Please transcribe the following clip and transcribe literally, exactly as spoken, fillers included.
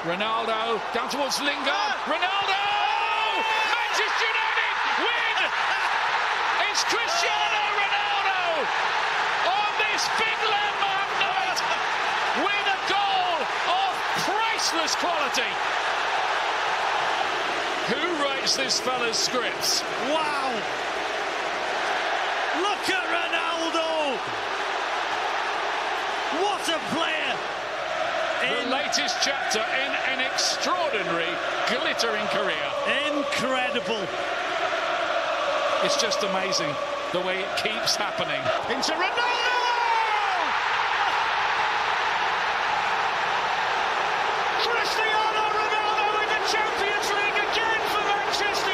Ronaldo down towards Lingard. Ronaldo! Manchester United win! It's Cristiano Ronaldo on this big landmark night with a goal of priceless quality. Who writes this fella's scripts? Wow! Look at Ronaldo! What a player! The latest chapter in an extraordinary, glittering career. Incredible. It's just amazing the way it keeps happening. Into Ronaldo! Cristiano Ronaldo in the Champions League again for Manchester